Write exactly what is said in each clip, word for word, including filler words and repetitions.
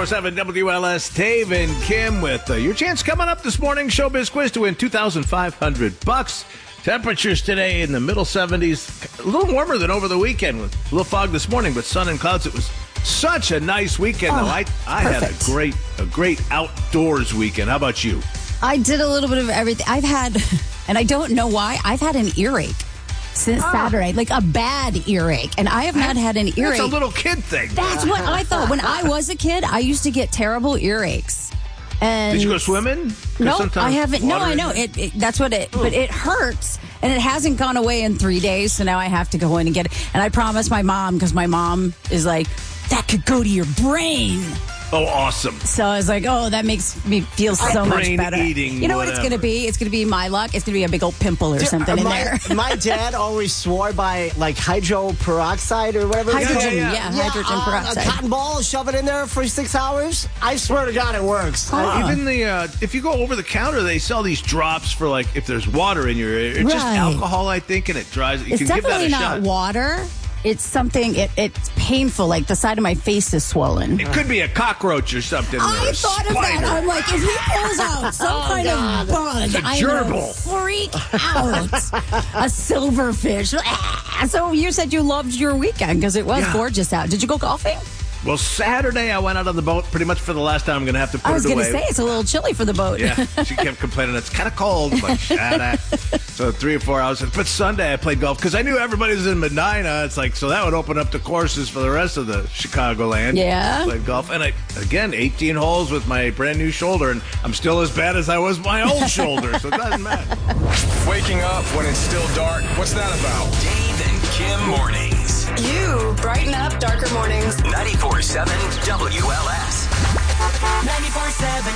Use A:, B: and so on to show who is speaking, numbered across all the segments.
A: ninety-four point seven W L S, Dave and Kim with uh, your chance coming up this morning. Showbiz quiz to win two thousand five hundred bucks. Temperatures today in the middle seventies. A little warmer than over the weekend with a little fog this morning, but sun and clouds. It was such a nice weekend,
B: oh,
A: though. I, I had a great, a great outdoors weekend. How about you?
B: I did a little bit of everything. I've had, and I don't know why, I've had an earache since oh. Saturday, like a bad earache. And I have not had an earache.
A: That's a little kid thing.
B: That's what I thought. When I was a kid, I used to get terrible earaches. And
A: did you go swimming?
B: No, I haven't. No, I know. It, it, that's what it, Ooh. But it hurts. And it hasn't gone away in three days. So now I have to go in and get it. And I promised my mom, because my mom is like, that could go to your brain.
A: Oh, awesome.
B: So I was like, oh, that makes me feel so
A: brain
B: much better.
A: Eating,
B: you know
A: whatever.
B: what it's going to be? It's going to be my luck. It's going to be a big old pimple or Dude, something in
C: my,
B: there.
C: My dad always swore by, like, hydroperoxide or whatever.
B: Hydrogen, yeah,
C: yeah.
B: yeah, hydrogen
C: uh,
B: peroxide.
C: A cotton ball, shove it in there for six hours. I swear to God, it works.
A: Huh. Uh, even the, uh, if you go over the counter, they sell these drops for, like, if there's water in your ear. It's right. just alcohol, I think, and it dries it. You
B: it's
A: can give that a
B: definitely not
A: shot.
B: water. It's something, it, it's painful, like the side of my face is swollen.
A: It could be a cockroach or something.
B: I
A: or
B: thought
A: spider.
B: of that. I'm like, if he pulls out some oh, kind God. of bug, I'm going to freak out. A silverfish. So you said you loved your weekend because it was yeah. gorgeous out. Did you go golfing?
A: Well, Saturday I went out on the boat pretty much for the last time. I'm going to have to put it away.
B: I was going to say, it's a little chilly for the boat.
A: Yeah, she kept complaining, it's kind of cold. I'm like, shut up. So three or four hours. But Sunday I played golf because I knew everybody was in Medina. It's like, so that would open up the courses for the rest of the Chicagoland.
B: Yeah.
A: I played golf. And I, again, eighteen holes with my brand new shoulder. And I'm still as bad as I was with my old shoulder. So it doesn't matter.
D: Waking up when it's still dark. What's that about? Dave and Kim mornings.
E: You brighten up darker mornings.
D: ninety-four point seven W L S.
E: ninety-four point seven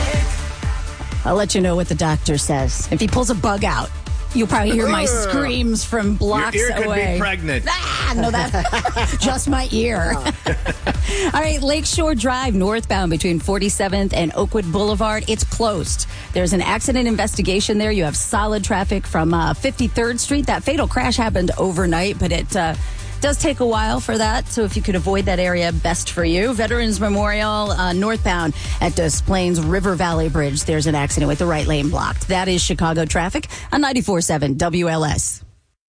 E: traffic.
B: I'll let you know what the doctor says. If he pulls a bug out, you'll probably hear my screams from blocks
A: Your ear could
B: away.
A: be pregnant.
B: Ah, no, that's just my ear. All right, Lakeshore Drive northbound between forty-seventh and Oakwood Boulevard. It's closed. There's an accident investigation there. You have solid traffic from uh, fifty-third Street. That fatal crash happened overnight, but it uh, does take a while for that. So if you could avoid that area, best for you. Veterans Memorial uh, northbound at Des Plaines River Valley Bridge. There's an accident with the right lane blocked. That is Chicago traffic on ninety-four point seven W L S.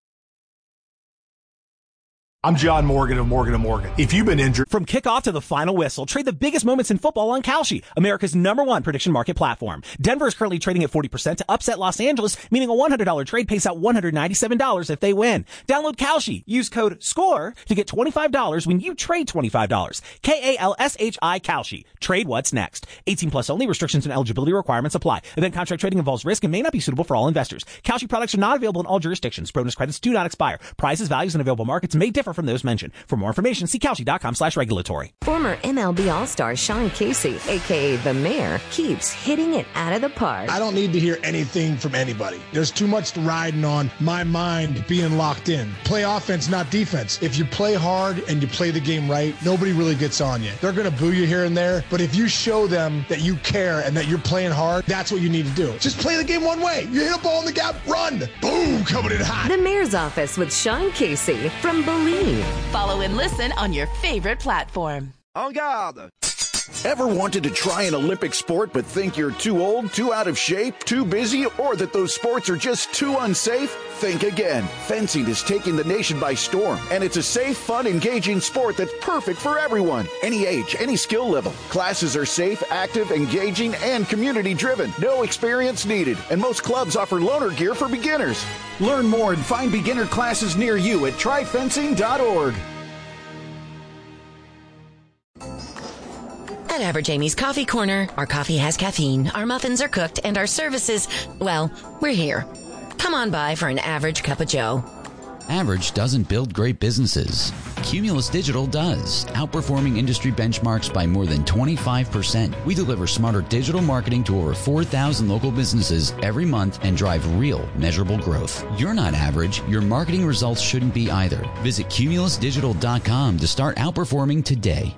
F: I'm John Morgan of Morgan and Morgan. If you've been injured...
G: From kickoff to the final whistle, trade the biggest moments in football on Kalshi, America's number one prediction market platform. Denver is currently trading at forty percent to upset Los Angeles, meaning a one hundred dollars trade pays out one hundred ninety-seven dollars if they win. Download Kalshi. Use code SCORE to get twenty-five dollars when you trade twenty-five dollars. K A L S H I Kalshi. Trade what's next. eighteen plus only. Restrictions and eligibility requirements apply. Event contract trading involves risk and may not be suitable for all investors. Kalshi products are not available in all jurisdictions. Bonus credits do not expire. Prices, values, and available markets may differ from those mentioned. For more information, see Kalshi.com slash regulatory.
H: Former M L B All-Star Sean Casey, a k a. The Mayor, keeps hitting it out of the park.
I: I don't need to hear anything from anybody. There's too much riding on my mind being locked in. Play offense, not defense. If you play hard and you play the game right, nobody really gets on you. They're going to boo you here and there, but if you show them that you care and that you're playing hard, that's what you need to do. Just play the game one way. You hit a ball in the gap, run. Boom, coming in hot.
H: The Mayor's Office with Sean Casey from Believe.
E: Follow and listen on your favorite platform.
J: En garde. Ever wanted to try an Olympic sport but think you're too old, too out of shape, too busy, or that those sports are just too unsafe? Think again. Fencing is taking the nation by storm, and it's a safe, fun, engaging sport that's perfect for everyone. Any age, any skill level. Classes are safe, active, engaging, and community-driven. No experience needed, and most clubs offer loaner gear for beginners. Learn more and find beginner classes near you at try fencing dot org.
K: At Average Amy's Coffee Corner, our coffee has caffeine, our muffins are cooked, and our services, well, we're here. Come on by for an average cup of joe.
L: Average doesn't build great businesses. Cumulus Digital does, outperforming industry benchmarks by more than twenty-five percent. We deliver smarter digital marketing to over four thousand local businesses every month and drive real, measurable growth. You're not average. Your marketing results shouldn't be either. Visit cumulus digital dot com to start outperforming today.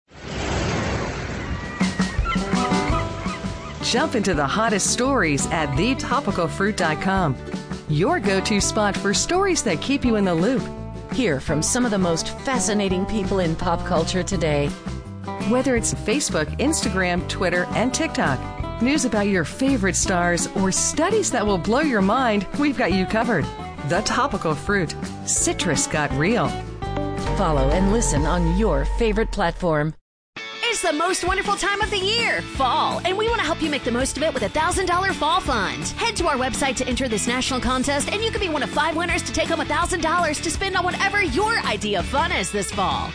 M: Jump into the hottest stories at the topical fruit dot com. Your go-to spot for stories that keep you in the loop.
K: Hear from some of the most fascinating people in pop culture today.
M: Whether it's Facebook, Instagram, Twitter, and TikTok, news about your favorite stars, or studies that will blow your mind, we've got you covered. The Topical Fruit. Citrus got real.
K: Follow and listen on your favorite platform.
N: It's the most wonderful time of the year, fall, and we want to help you make the most of it with a one thousand dollars Fall Fund. Head to our website to enter this national contest, and you can be one of five winners to take home one thousand dollars to spend on whatever your idea of fun is this fall.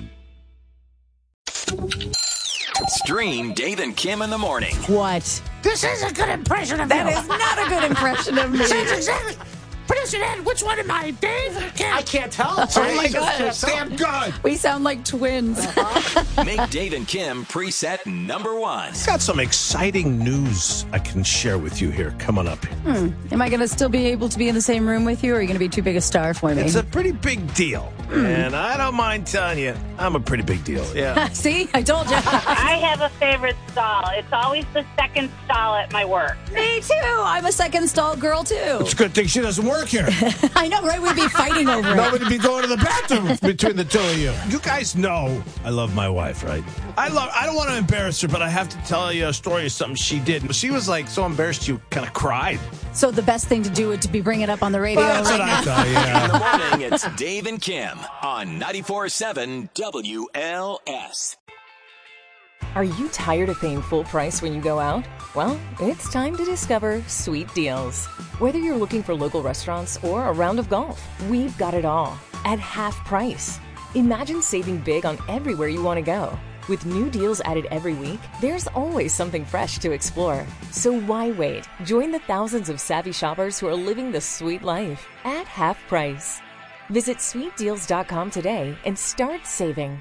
D: Stream Dave and Kim in the morning.
B: What?
O: This is a good impression of
B: That
O: you.
B: is not a good impression of me.
O: Sounds exactly. Producer Ed, which one am I, Dave? Kim?
C: I can't tell.
B: Oh my gosh.
F: Damn good.
B: We sound like twins.
D: Make Dave and Kim preset number one.
A: Got some exciting news I can share with you here coming up.
B: Hmm. Am I going to still be able to be in the same room with you, or are you going to be too big a star for me?
A: It's a pretty big deal.
B: Hmm.
A: And I don't mind telling you, I'm a pretty big deal. Yeah.
B: See? I told you.
P: I have a favorite stall. It's always the second stall at my work.
B: Me too. I'm a second stall girl, too.
F: It's a good thing she doesn't work here.
B: I know, right? We'd be fighting over it.
F: Nobody be going to the bathroom between the two of you.
A: You guys know I love my wife, right? I love. I don't want to embarrass her, but I have to tell you a story of something she did. She was like so embarrassed she kind of cried.
B: So the best thing to do would to be bringing it up on the radio.
A: Well, that's
B: right
A: what
B: now.
A: I thought, yeah.
D: In the morning, it's Dave and Kim on ninety-four point seven W L S.
M: Are you tired of paying full price when you go out? Well, it's time to discover Sweet Deals. Whether you're looking for local restaurants or a round of golf, we've got it all at half price. Imagine saving big on everywhere you want to go. With new deals added every week, there's always something fresh to explore. So why wait? Join the thousands of savvy shoppers who are living the sweet life at half price. Visit sweet deals dot com today and start saving.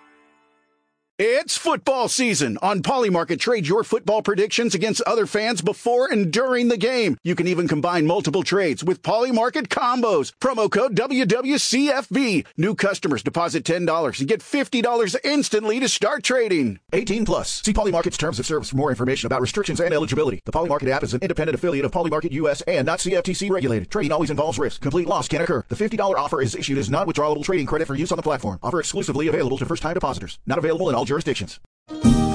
J: It's football season. On Polymarket, trade your football predictions against other fans before and during the game. You can even combine multiple trades with Polymarket combos. Promo code W W C F B. New customers deposit ten dollars and get fifty dollars instantly to start trading. eighteen plus. See Polymarket's terms of service for more information about restrictions and eligibility. The Polymarket app is an independent affiliate of Polymarket U S and not C F T C regulated. Trading always involves risk. Complete loss can occur. The fifty dollars offer is issued as non-withdrawable trading credit for use on the platform. Offer exclusively available to first-time depositors. Not available in all jurisdictions.